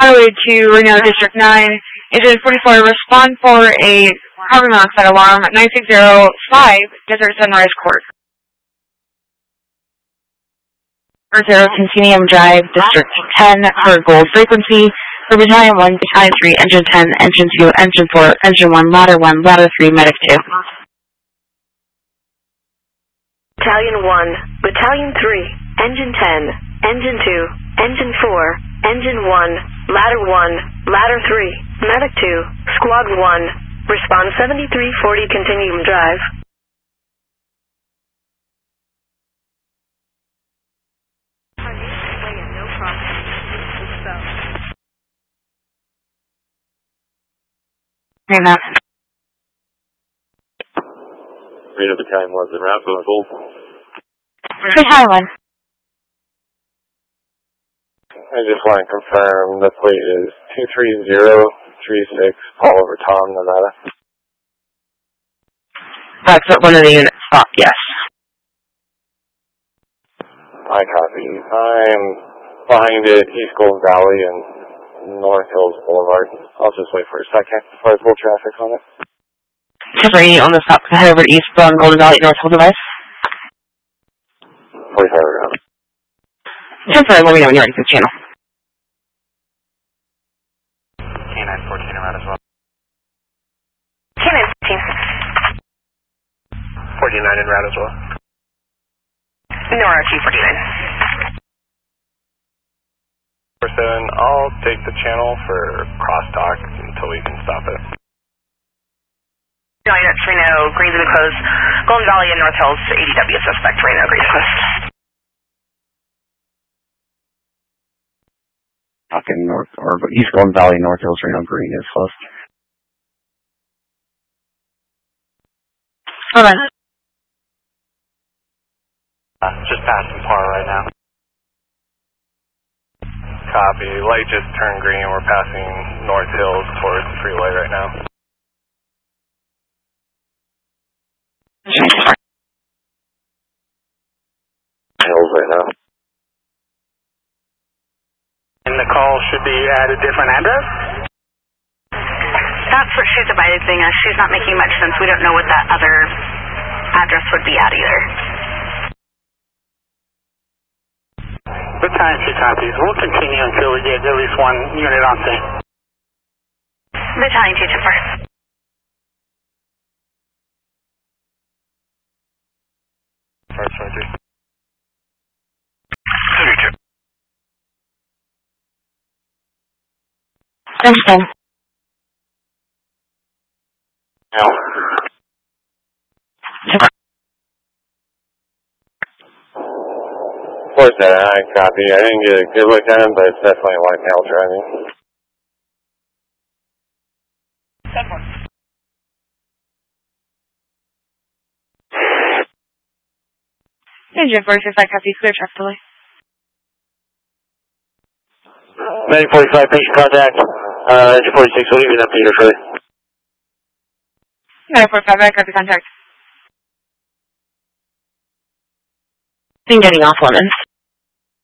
Highway to Reno District 9, Engine 44, respond for a carbon monoxide alarm at 9605 Desert Sunrise Court. 0 Continuum Drive, District 10 for gold frequency. For Battalion 1, Battalion 3, Engine 10, Engine 2, Engine 4, Engine 1, Ladder 3, Medic 2. Battalion 1, Battalion 3, Engine 10, Engine 2, Engine 4, Engine 1, Ladder 3, Medic 2, Squad 1, respond 7340 Continuum Drive. Reno Battalion 1's in route, going gold. Battalion 1. I just want to confirm the plate is 23036 all over Tom, Nevada. That's what one of the units thought, yes. I copy. I'm behind it, East Golden Valley and North Hills Boulevard. I'll just wait for a second before I pull traffic on it. Temporary on the stop to head over to East Golden Valley, North Hill device. 45 around. Temporary, let me know when you're ready for the channel. K9 14 around as well. K9 49 en route as well. Nora G49. 47, I'll take the channel for crosstalk until we can stop it. No, units Reno, Greens in the close. Golden Valley and North Hills, ADW suspect, Reno, Greens close. Talking North, or East Golden Valley, North Hills, Reno, Green is close. Hold on. Just passing par right now. Copy. Light just turned green. We're passing North Hills towards the freeway right now. Hills right now. And the call should be at a different address? That's what she's advising us. She's not making much sense. We don't know what that other address would be at either. Battalion 2 copies. We'll continue until we get at least one unit on scene. Battalion 2 Chipper. First, 23. Thanks, Tom. No. Of course, I copy. I didn't get a good look at him, but it's definitely white male driving. Engine 46, I copy. Clear truck delay. 945, patient contact. Engine 46, we'll leave an update here shortly. 945, I copy contact. Been getting off limits.